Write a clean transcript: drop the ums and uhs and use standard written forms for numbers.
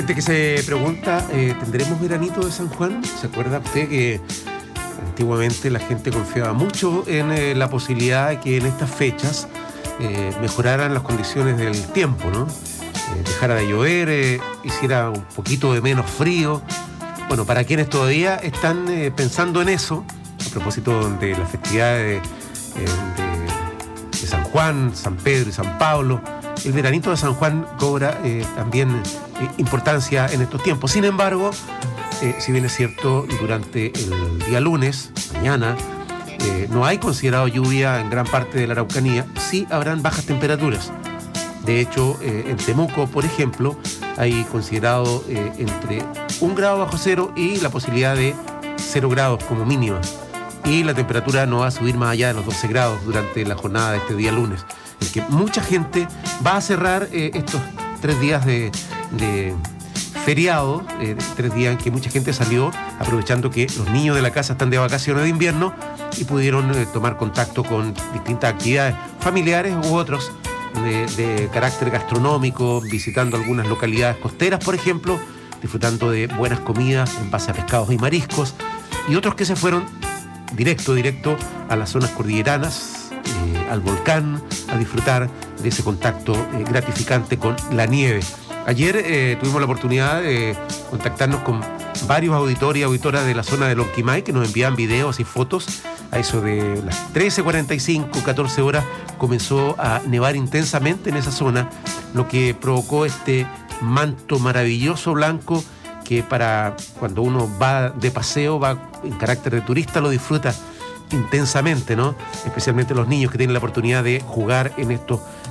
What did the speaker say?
Gente que se pregunta, ¿tendremos veranito de San Juan? ¿Se acuerda usted que antiguamente la gente confiaba mucho en la posibilidad de que en estas fechas mejoraran las condiciones del tiempo, ¿no? Dejara de llover, hiciera un poquito de menos frío. Bueno, para quienes todavía están pensando en eso, a propósito de las festividades de San Juan, San Pedro y San Pablo, el veranito de San Juan cobra también importancia en estos tiempos. Sin embargo, si bien es cierto, durante el día lunes, mañana, no hay considerado lluvia en gran parte de la Araucanía, sí habrán bajas temperaturas. De hecho, en Temuco, por ejemplo, hay considerado entre 1 grado bajo cero y la posibilidad de 0 grados como mínima. Y la temperatura no va a subir más allá de los 12 grados durante la jornada de este día lunes, en que mucha gente va a cerrar estos 3 días de feriado, 3 días en que mucha gente salió aprovechando que los niños de la casa están de vacaciones de invierno y pudieron tomar contacto con distintas actividades familiares u otros de carácter gastronómico, visitando algunas localidades costeras, por ejemplo, disfrutando de buenas comidas en base a pescados y mariscos, y otros que se fueron directo a las zonas cordilleranas, al volcán, a disfrutar de ese contacto gratificante con la nieve. Ayer tuvimos la oportunidad de contactarnos con varios auditores y auditoras de la zona de Lonquimay que nos envían videos y fotos. A eso de las 13:45, 14 horas, comenzó a nevar intensamente en esa zona, lo que provocó este manto maravilloso blanco que para cuando uno va de paseo, va en carácter de turista, lo disfruta intensamente, ¿no? Especialmente los niños que tienen la oportunidad de jugar en estos